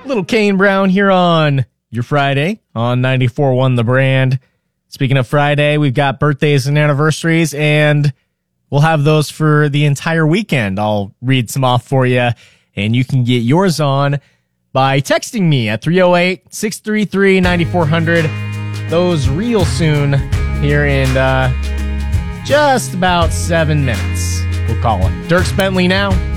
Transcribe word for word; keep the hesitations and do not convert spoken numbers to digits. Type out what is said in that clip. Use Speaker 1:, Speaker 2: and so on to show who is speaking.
Speaker 1: Little Kane Brown here on your Friday on ninety-four point one The Brand. Speaking of Friday, we've got birthdays and anniversaries, and we'll have those for the entire weekend. I'll read some off for you, and you can get yours on by texting me at three oh eight, six three three, nine four hundred. Those real soon here in uh, just about seven minutes. We'll call it. Dierks Bentley now.